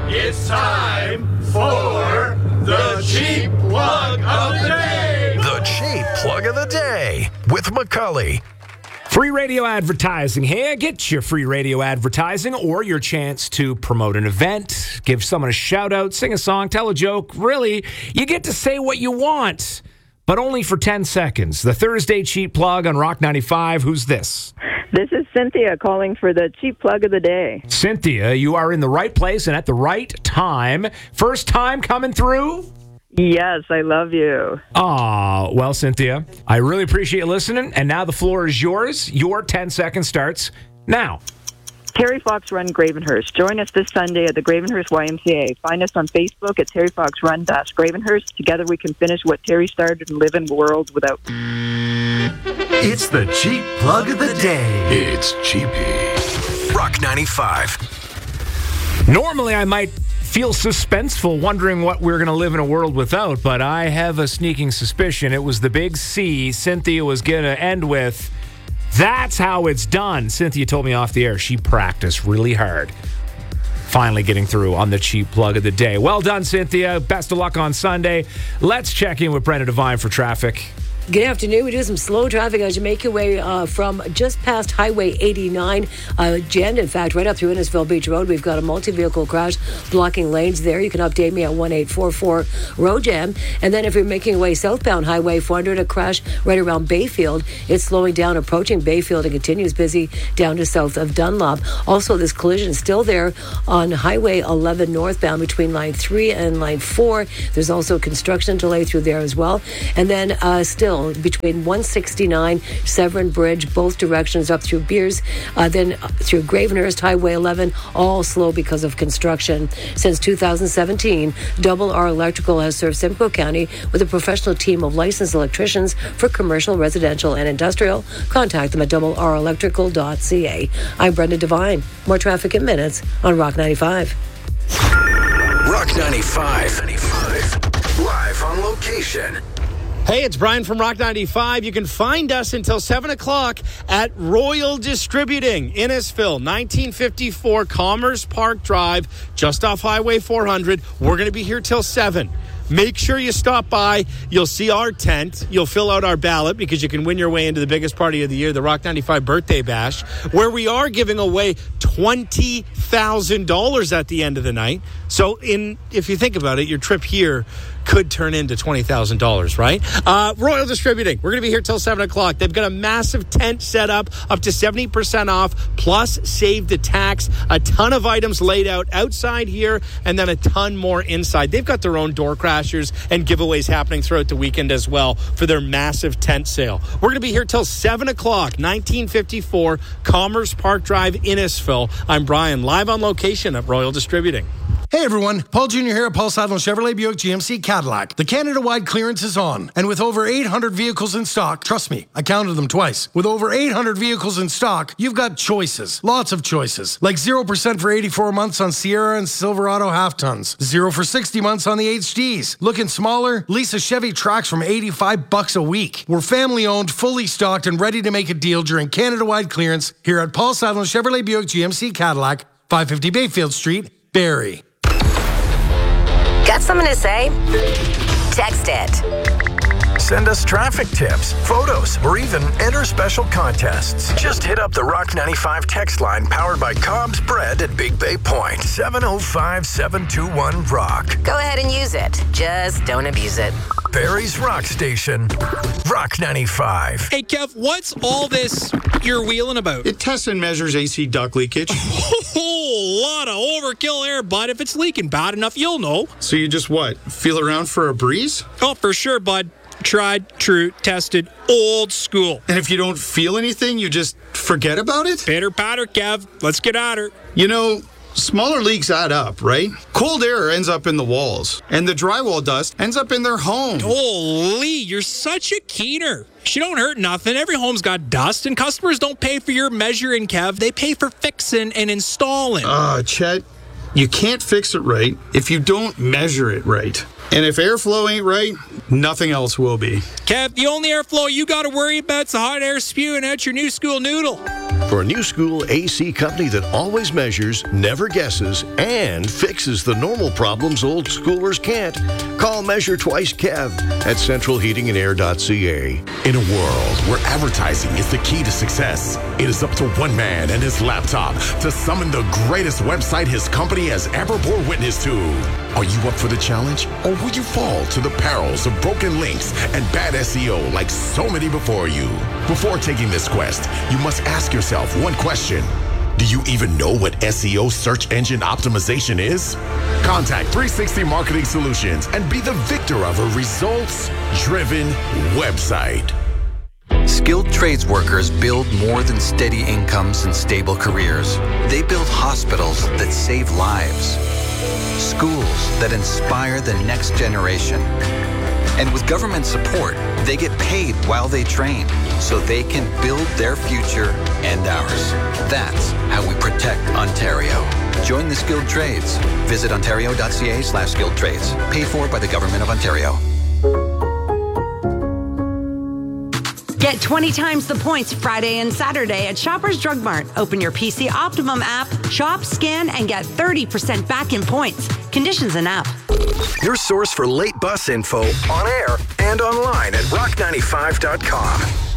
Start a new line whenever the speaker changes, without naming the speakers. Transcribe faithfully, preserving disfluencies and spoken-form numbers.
It's time for the Cheap Plug of the Day.
The Cheap Plug of the Day with McCully.
Free radio advertising here. Get your free radio advertising or your chance to promote an event, give someone a shout out, sing a song, tell a joke. Really, you get to say what you want, but only for ten seconds. The Thursday Cheap Plug on Rock ninety-five. Who's this?
This is Cynthia calling for the Cheap Plug of the Day.
Cynthia, you are in the right place and at the right time. First time coming through?
Yes, I love you.
Aw, well, Cynthia, I really appreciate you listening, and now the floor is yours. Your ten seconds starts now.
Terry Fox Run Gravenhurst. Join us this Sunday at the Gravenhurst Y M C A. Find us on Facebook at Terry Fox Run Gravenhurst. Together we can finish what Terry started and live in a world without...
It's the Cheap Plug of the Day. It's cheapy. Rock ninety-five.
Normally, I might feel suspenseful wondering what we're going to live in a world without, but I have a sneaking suspicion it was the big C Cynthia was going to end with. That's how it's done. Cynthia told me off the air she practiced really hard. Finally getting through on the Cheap Plug of the Day. Well done, Cynthia. Best of luck on Sunday. Let's check in with Brenda Devine for traffic.
Good afternoon. We do some slow traffic as you make your way uh, from just past Highway eighty-nine, uh, jammed, in fact, right up through Innisfil Beach Road. We've got a multi-vehicle crash blocking lanes there. You can update me at one eight four four road jam. And then if you're making your way southbound Highway four hundred, a crash right around Bayfield. It's slowing down, approaching Bayfield, and continues busy down to south of Dunlop. Also, this collision is still there on Highway eleven northbound between line three and line four. There's also construction delay through there as well. And then uh, still between one sixty-nine, Severn Bridge, both directions up through Beers, uh, then through Gravenhurst, Highway eleven, all slow because of construction. Since two thousand seventeen, Double R Electrical has served Simcoe County with a professional team of licensed electricians for commercial, residential, and industrial. Contact them at double r electrical dot c a. I'm Brenda Devine. More traffic in minutes on Rock ninety-five.
Rock ninety-five. Live on location.
Hey, it's Brian from Rock ninety-five. You can find us until seven o'clock at Royal Distributing, Innisfil, nineteen fifty-four Commerce Park Drive, just off Highway four hundred. We're going to be here till seven. Make sure you stop by. You'll see our tent. You'll fill out our ballot because you can win your way into the biggest party of the year, the Rock ninety-five Birthday Bash, where we are giving away twenty thousand dollars at the end of the night. So in if you think about it, your trip here could turn into twenty thousand dollars, right? Uh, Royal Distributing. We're going to be here till seven o'clock. They've got a massive tent set up, up to seventy percent off, plus save the tax. A ton of items laid out outside here, and then a ton more inside. They've got their own door crashers and giveaways happening throughout the weekend as well for their massive tent sale. We're going to be here till seven o'clock, nineteen fifty-four Commerce Park Drive, Innisfil. I'm Brian, live on location at Royal Distributing.
Hey everyone, Paul Junior here at Paul Sadler Chevrolet Buick G M C Cadillac. The Canada-wide clearance is on, and with over eight hundred vehicles in stock, trust me, I counted them twice. With over eight hundred vehicles in stock, you've got choices, lots of choices, like zero percent for eighty-four months on Sierra and Silverado half-tons, zero for sixty months on the H Ds. Looking smaller? Lease a Chevy Trax from eighty-five bucks a week. We're family-owned, fully stocked, and ready to make a deal during Canada-wide clearance here at Paul Sadler Chevrolet Buick G M C Cadillac, five fifty Bayfield Street, Barrie.
Got something to say? Text it.
Send us traffic tips, photos, or even enter special contests. Just hit up the Rock ninety-five text line powered by Cobb's Bread at Big Bay Point. seven oh five, seven two one, ROCK.
Go ahead and use it. Just don't abuse it.
Barrie's Rock Station. Rock ninety-five.
Hey, Kev, what's all this you're wheeling about?
It tests and measures A C duct leakage.
A whole lot of overkill there, bud. If it's leaking bad enough, you'll know.
So you just what? Feel around for a breeze?
Oh, for sure, bud. Tried, true, tested, old school.
And if you don't feel anything, you just forget about it?
Pitter patter, Kev. Let's get at her.
You know, smaller leaks add up, right? Cold air ends up in the walls, and the drywall dust ends up in their home.
Holy, you're such a keener. She don't hurt nothing. Every home's got dust, and customers don't pay for your measuring, Kev. They pay for fixing and installing.
Ah, uh, Chet, you can't fix it right if you don't measure it right. And if airflow ain't right, nothing else will be.
Kev, the only airflow you got to worry about is the hot air spewing out your new school noodle.
For a new school A C company that always measures, never guesses, and fixes the normal problems old schoolers can't, call Measure Twice Kev at central heating and air dot c a.
In a world where advertising is the key to success, it is up to one man and his laptop to summon the greatest website his company has ever bore witness to. Are you up for the challenge, or will you fall to the perils of broken links and bad S E O like so many before you? Before taking this quest, you must ask yourself one question. Do you even know what S E O search engine optimization is? Contact three sixty Marketing Solutions and be the victor of a results-driven website.
Skilled trades workers build more than steady incomes and stable careers. They build hospitals that save lives, schools that inspire the next generation. And with government support, they get paid while they train so they can build their future and ours. That's how we protect Ontario. Join the skilled trades. Visit ontario dot c a slash skilled trades. Paid for by the Government of Ontario.
Get twenty times the points Friday and Saturday at Shoppers Drug Mart. Open your P C Optimum app, shop, scan, and get thirty percent back in points. Conditions and app.
Your source for late bus info on air and online at rock ninety-five dot com.